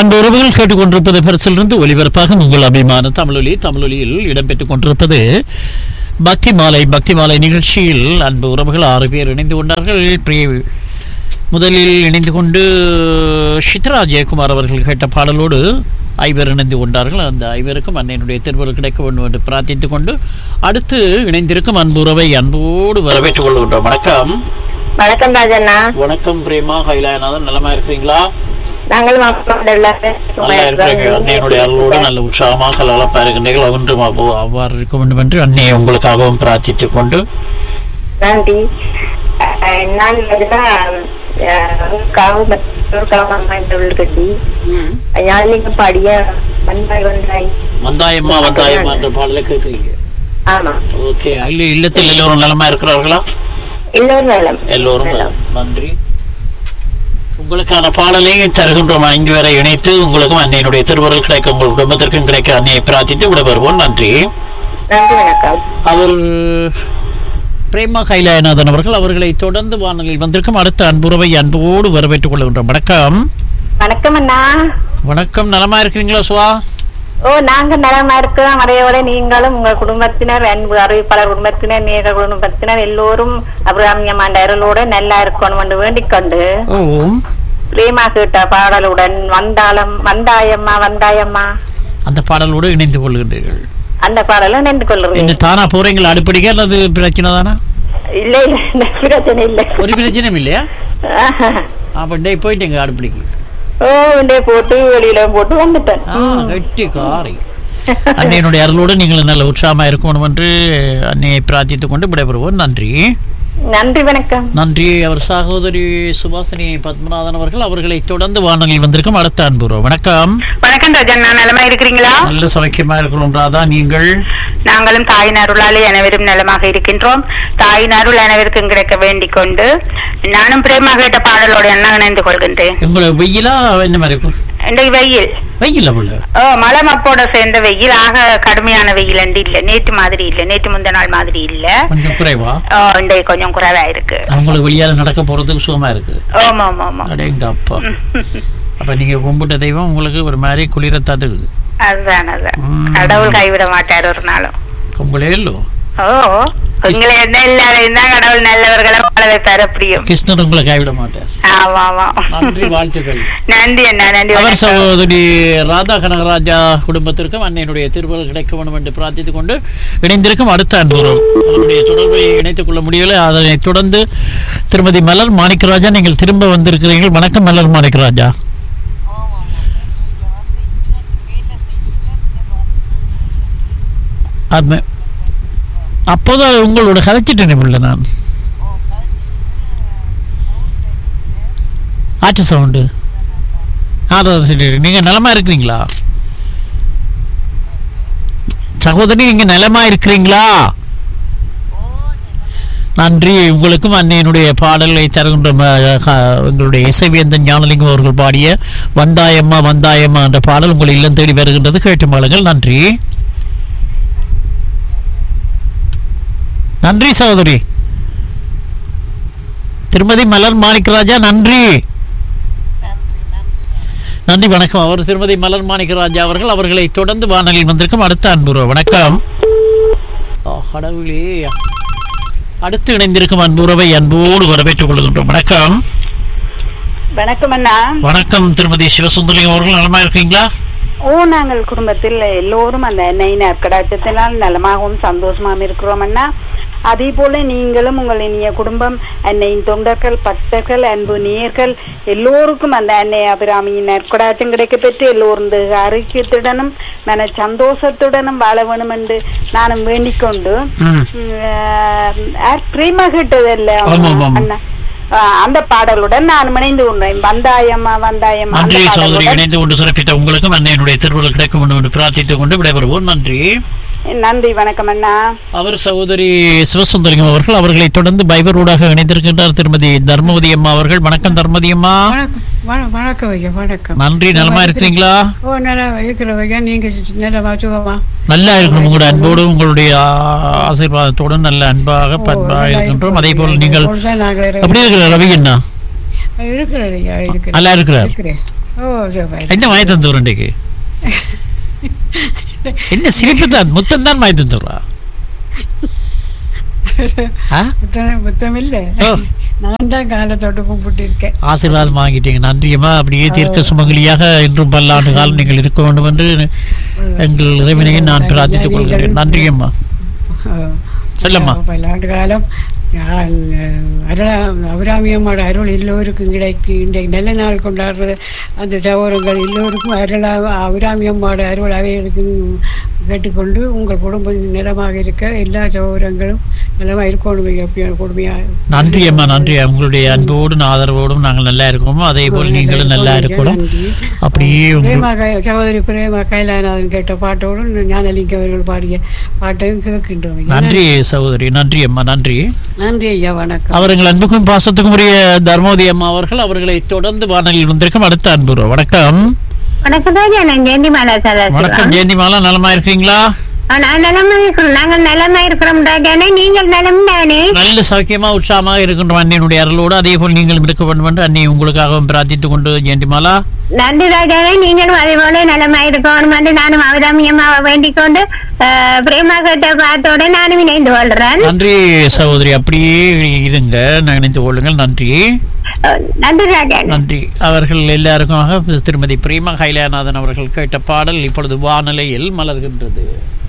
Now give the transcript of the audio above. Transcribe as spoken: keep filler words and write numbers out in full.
அன்பு உறவுகள் கேட்டுக்கொண்டிருப்பது பரிசிலிருந்து ஒலிபரப்பாக உங்கள் அபிமான தமிழொலி தமிழொலியில் இடம்பெற்றுக் கொண்டிருப்பது பக்தி மாலை பக்தி மாலை நிகழ்ச்சியில் அன்பு உறவுகள் ஆறு பேர் இணைந்து கொண்டார்கள். முதலில் இணைந்து கொண்டு சித்ரா ஜெயக்குமார் அவர்கள் கேட்ட பாடலோடு ஐவர் இணைந்து கொண்டார்கள். அந்த ஐவருக்கும் அன்னையினுடைய திருவருள் கிடைக்க வேண்டும் என்று பிரார்த்தித்துக் கொண்டு அடுத்து இணைந்திருக்கும் அன்பு உறவை அன்போடு வரவேற்றுக் கொள்கின்றோம். வணக்கம். வணக்கம் ராஜண்ணா. வணக்கம் பிரேமா கைலாயநாதன், நலமா இருக்கிறீங்களா? நாங்கள் அன்னையினுடைய அருளோடு நல்ல உற்சாகமாக கலகலப்பா இருக்கின்றீர்கள். ஒன்றும் அவ்வாறு இருக்க வேண்டும் என்று அன்னையை உங்களுக்காகவும் பிரார்த்தித்துக் கொண்டு நன்றி. நான் பாடிய வந்தாயம்மா வந்தாயம்மா என்ற பாடலை கேட்கிறீங்க. ஆமா. ஓகே. இல்லத்தில் எல்லோரும் நலமா இருக்கிறார்களா? எல்லோரும் நலம். எல்லோரும் நன்றி. உங்களுக்கான பாடலையும் தருகின்றோம். ஐந்து வரை இணைத்து உங்களுக்கும் அன்னையினுடைய திருவருள் கிடைக்க உங்கள் குடும்பத்திற்கும் கிடைக்க அன்னையை பிரார்த்தித்து விடைபெறுவோம். நன்றி. நன்றி. வணக்கம். அவர் பிரேமா கைலாயநாதன் அவர்கள். அவர்களை தொடர்ந்து வானொலியில் வந்திருக்கும் அடுத்த அன்புறவை அன்போடு வரவேற்றுக் கொள்கின்றோம். வணக்கம். வணக்கம் அண்ணா. வணக்கம். நலமா இருக்கிறீங்களா சுவா? ஓ, நாங்க நலமா இருக்கிறோம். அதையோட நீங்களும் உங்க குடும்பத்தினர், அன்பு அறிவிப்பாளர் குடும்பத்தினர், நேர குடும்பத்தினர் எல்லோரும் அபிராமியம்மாண்ட அருளோட நல்லா இருக்கணும் என்று வேண்டிக் கொண்டு பிரேமா கேட்ட பாடலுடன் வந்தாலம் வந்தாயம்மா வந்தாயம்மா அந்த பாடலோடு இணைந்து கொள்கின்றீர்கள். அந்த பாடலும் நின்று கொள்ளுங்க. தானா போறீங்களா அடுப்படிக்க? அல்லது பிரச்சனை தானா? இல்ல இல்ல, பிரச்சனை இல்லை. ஒரு பிரச்சனையும் இல்லையா? அப்ப டே போயிட்டீங்க அடுப்படிக்கு? ஓ, டே போட்டு வெளியில போட்டு வந்துட்டேன். கட்டி காரை அன்னையினுடைய அருளோடு நீங்கள் நல்ல உற்சாகமா இருக்கணும் என்று அன்னையை பிரார்த்தித்துக் கொண்டு விடைபெறுவோம். நன்றி. நன்றி. வணக்கம். நன்றி. அவர் சகோதரி சுபாசினி பத்மநாதன் அவர்கள். அவர்களை தொடர்ந்து வானொலியில் வந்திருக்கும் அடுத்த அன்புறோம். வணக்கம். வணக்கம் ராஜண்ணா. நலமா இருக்கிறீங்களா? நல்ல சௌக்கியமா இருக்கிறோம் ராதா. நீங்கள்? நாங்களும் தாயின் அருளாலே அனைவரும் நலமாக இருக்கின்றோம். தாயின் அருள் அனைவருக்கும் கிடைக்க வேண்டிக் கொண்டு நானும் பிரேமா கேட்ட பாடலோட என்ன இணைந்து கொள்கின்றேன். உங்களுக்கு வெயிலா என்ன மாதிரி இருக்கும்? வெயில் வெயில் மழை மப்போட சேர்ந்த வெயில். ஆக கடுமையான வெயில் அண்டு இல்ல, நேற்று மாதிரி இல்ல, நேற்று முந்த நாள் மாதிரி இல்ல, கொஞ்சம் குறைவா. இன்றைக்கு கொஞ்சம் குறைவா இருக்கு. உங்களுக்கு வெளியால நடக்க போறதுக்கு சுகமா இருக்கு. ஆமா ஆமா ஆமா. அப்பா அப்ப நீங்க கும்பிட்ட தெய்வம் உங்களுக்கு ஒரு மாதிரி குளிரத்தாது இருக்குது. அதுதான் அதுதான். கடவுள் கைவிட மாட்டார் ஒரு நாளும். உங்களே இல்லோ? ஓ, உங்களை என்ன எல்லாரையும் தான் கடவுள் நல்லவர்களை வாழ வைப்பார். அப்படியும் கிருஷ்ணர் உங்களை கைவிட மாட்டார். ஆமா ஆமா. நன்றி, வாழ்த்துக்கள். நன்றி அண்ணா. நன்றி. அவர் சகோதரி ராதா கனகராஜா குடும்பத்திற்கும் அன்னையினுடைய திருவருள் கிடைக்க வேண்டும் என்று பிரார்த்தித்துக் கொண்டு இணைந்திருக்கும் அடுத்த அன்புறவு. அவருடைய தொடர்பை இணைத்துக் கொள்ள முடியவில்லை. அதனை தொடர்ந்து திருமதி மலர் மாணிக்கராஜா, நீங்கள் திரும்ப வந்திருக்கிறீர்கள். வணக்கம் மலர் மாணிக்கராஜா. அப்போதான் உங்களோட கதைச்சிட்டேன் பிள்ளை நான். ஆச்சு சவுண்டு. நீங்க நலமா இருக்கிறீங்களா சகோதரி? நீங்க நலமா இருக்கிறீங்களா? நன்றி. உங்களுக்கும் அன்னையினுடைய பாடலை தருகின்ற எங்களுடைய இசைவேந்தன் ஞானலிங்கம் அவர்கள் பாடிய வந்தாயம்மா வந்தாயம்மா என்ற பாடல் உங்களை இல்லம் தேடி வருகின்றது. கேட்டு மாளுங்கள். நன்றி. நன்றி சகோதரி திருமதி மலர் மாணிக்கராஜா. நன்றி. நன்றி. வணக்கம். அவர் திருமதி மலர் மாணிக்கராஜா அவர்கள். அவர்களை தொடர்ந்து வானொலியில் வந்திருக்கும் அடுத்த அன்புறவு. வணக்கம். கடவுளே. அடுத்து இணைந்திருக்கும் அன்புறவை அன்போடு வரவேற்றுக் கொள்கின்றோம். வணக்கம். வணக்கம் அண்ணா. வணக்கம் திருமதி சிவசுந்தரி அவர்கள். நலமா இருக்கீங்களா? ஓ, நாங்கள் குடும்பத்தில் எல்லோரும் அந்த எண்ணெயின் அற்கடாட்சத்தினால் நலமாகவும் சந்தோஷமாகவும் இருக்கிறோம் அண்ணா. அதே போல நீங்களும் உங்கள் இனிய குடும்பம், அன்னையின் தொண்டர்கள், பக்தர்கள், அன்பு நேயர்கள் எல்லோருக்கும் அந்த அன்னை அபிராமியின் நற்கடாட்சம் கிடைக்க பெற்று எல்லோரும் ஆரோக்கியத்துடனும் மன சந்தோஷத்துடனும் வாழ வேணும் என்று நானும் வேண்டிக் கொண்டு பிரேமா கேட்டதல்ல அண்ணா அந்த பாடலுடன் நான் இணைந்து கொண்டேன். வந்தாயம்மா வந்தாயம்மா. நன்றி சகோதரி. இணைந்து கொண்டு சிறப்பித்த உங்களுக்கும் அன்னையினுடைய திருவருள் கிடைக்க வேண்டும் என்று பிரார்த்தித்துக் கொண்டு விடைபெறுவோம். நன்றி. நன்றி. வணக்கம் அண்ணா. அவர் சகோதரி சிவசுந்தரிகம் அவர்கள். அவர்களை தொடர்ந்து பைபர் ஊடாக இணைந்திருக்கின்றார் திருமதி தர்மவதி அம்மா அவர்கள். வணக்கம் தர்மவதி அம்மா. வணக்கம் ஐயா. வணக்கம். நன்றி. நலமா இருக்கிறீங்களா? ஓ, நல்லா இருக்கிற ஐயா. நீங்க நலமா சுகமா? நல்லா இருக்கணும். உங்களுடைய அன்போடு உங்களுடைய ஆசீர்வாதத்தோடு நல்ல அன்பாக பண்பாக இருக்கின்றோம். அதே போல் நீங்கள் எப்படி இருக்கிற ரவி அண்ணா? இருக்கிறார் ஐயா. நல்லா இருக்கிறார். ஓ சரி. என்ன வாங்கி தந்துடுறோம் இன்றைக்கு? என்ன சிரிப்பு தான், முத்தம் தான் வாங்கி தந்துடுறா. புத்தம் புத்தம் இல்ல, நான் தான் காலத்தோட்டு கும்பிட்டு இருக்கேன். ஆசீர்வாதம் வாங்கிட்டீங்க, நன்றியம்மா. அப்படியே தீர்க்க சுமங்கலியாக இன்றும் பல்லாண்டு காலம் நீங்கள் இருக்க வேண்டும் என்று எங்கள் இறைவனையை நான் பிரார்த்தித்துக் கொள்கிறேன். நன்றியம்மா. சொல்லம்மா. பல்லாண்டு காலம் அருளா அபிராமியம்மோட அருள் எல்லோருக்கும் கிடைக்கு. இன்றைக்கு நல்ல நாள் கொண்டாடுற அந்த சகோதரங்கள் எல்லோருக்கும் அருளா அபிராமியம்மோட அருள் அவைகளுக்கு கேட்டுக்கொண்டு உங்கள் குடும்பம் நிலமாக இருக்க எல்லா சகோதரங்களும் நிலமாக இருக்கணும். கொடுமையாக நன்றி அம்மா, நன்றி. உங்களுடைய அன்போடும் ஆதரவோடும் நாங்கள் நல்லா இருக்கோமோ அதே போல் நீங்களும் நல்லா இருக்கணும். அப்படியே சகோதரி பிரேமா கைலாநாதன் கேட்ட பாட்டோடும் ஞானலிங்க அவர்கள் பாடிய பாட்டையும் கேட்கின்றோம். நன்றி சகோதரி, நன்றி அம்மா, நன்றி. நன்றி ஐயா, வணக்கம். அவர்கள் அன்புக்கும் பாசத்துக்கும் உரிய தர்மோதி அம்மா அவர்கள் அவர்களை தொடர்ந்து வானொலியில் வந்திருக்கும் அடுத்த அன்பு. வணக்கம். வணக்கம் ஜெயந்திமாலா. வணக்கம் ஜெயந்திமாலா, நலமா இருக்கீங்களா? நாங்கள் நலமா இருக்கிறோம். நீங்கள் நலம் தானே? நல்ல சௌக்கியமா உற்சாகமாக இருக்கின்றோம் அன்னையினுடைய அருளோடு. அதே போல் நீங்களும் இருக்க வேண்டும் என்று அன்னை உங்களுக்காகவும் பிரார்த்தித்துக் கொண்டு ஜெயந்திமாலா. நன்றி ராஜாவே, நீங்களும் அதே போல நலமா இருக்கணும் என்று நானும் அவதாமியமா வேண்டிக் கொண்டு பிரேமா கேட்ட பாட்டோட நானும் இணைந்து கொள்றேன். நன்றி சகோதரி, அப்படியே இருங்க, இணைந்து கொள்ளுங்கள். நன்றி. நன்றி ராஜா. நன்றி. அவர்கள் எல்லாருக்கும் திருமதி பிரேமா கைலாநாதன் அவர்கள் கேட்ட பாடல் இப்பொழுது வானிலையில் மலர்கின்றது.